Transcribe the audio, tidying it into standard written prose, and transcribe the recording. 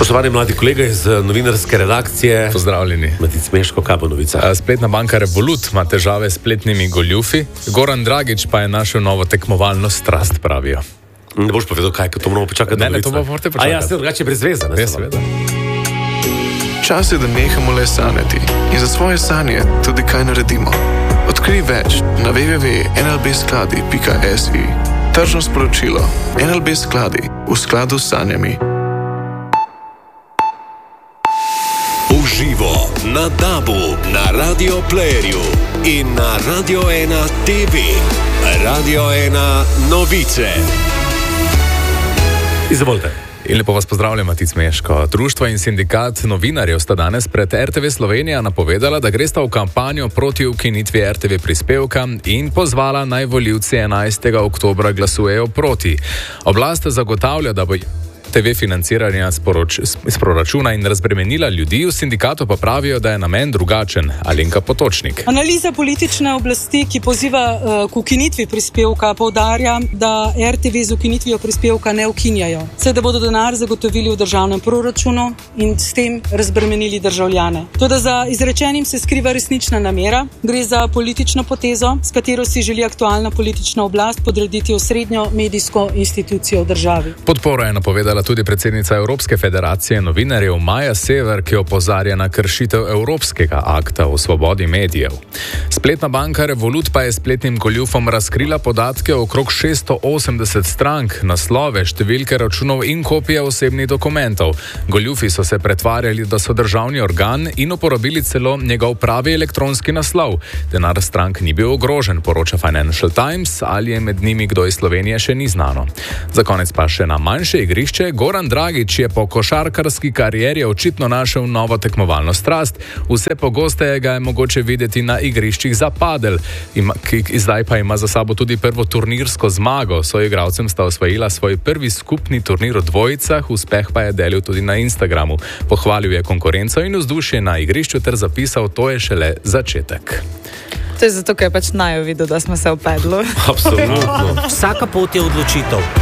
Spoštovani mladi kolega iz novinarske redakcije. Pozdravljeni. Matic Meško, kaj bo novica? Spletna banka Revolut ima težave s spletnimi goljufi. Goran Dragič pa je našel novo tekmovalno strast, pravijo. Ne boš povedal, kaj to moramo počakati? Ne, to morate počakati. A ja, se drugače brez veze, ne? Seveda. Čas je, da nehamo le sanjati in za svoje sanje tudi kaj naredimo. Odkrij več na www.nlbskladi.si. Tržno sporočilo. NLB Skladi v skladu s sanjami. Uživo na DAB-u, na Radio Playerju in na Radio 1 TV. Radio 1 novice. Izvolite. In lepo vas pozdravljam, Matic Meško. Društvo in sindikat novinarjev sta danes pred RTV Slovenija napovedala, da gresta v kampanjo proti ukinitvi RTV prispevka in pozvala naj volivci 11. oktobra glasujejo proti. Oblast zagotavlja, da bo TV financiranja iz proračuna in razbremenila ljudi, v sindikatu pa pravijo, da je namen drugačen. Alenka Potočnik. Analiza politične oblasti, ki poziva k ukinitvi prispevka, poudarja, da RTV z ukinitvijo prispevka ne ukinjajo. Vse, da bodo denar zagotovili v državnem proračunu in s tem razbremenili državljane. Toda za izrečenim se skriva resnična namera. Gre za politično potezo, s katero si želi aktualna politična oblast podrediti osrednjo medijsko institucijo v državi. Podporo je napovedala tudi predsednica Evropske federacije novinarjev Maja Sever, ki opozarja na kršitev Evropskega akta o svobodi medijev. Spletna banka Revolut pa je spletnim goljufom razkrila podatke okrog 680 strank, naslove, številke računov in kopije osebnih dokumentov. Goljufi so se pretvarjali, da so državni organ in uporabili celo njegov pravi elektronski naslov. Denar strank ni bil ogrožen, poroča Financial Times, ali je med njimi kdo iz Slovenije, še ni znano. Za konec pa še na manjše igrišče. Goran Dragič je po košarkarski karieri očitno našel novo tekmovalno strast. Vse pogosteje ga je mogoče videti na igriščih za padel, zdaj pa ima za sabo tudi prvo turnirsko zmago. Soigralcem sta osvojila svoj prvi skupni turnir v dvojicah, uspeh pa je delil tudi na Instagramu. Pohvalil je konkurenco in vzdušje na igrišču ter zapisal, to je šele začetek. To je zato, ker je pač najo videl, da smo se v pedlu. Absolutno. Vsaka pot je odločitev.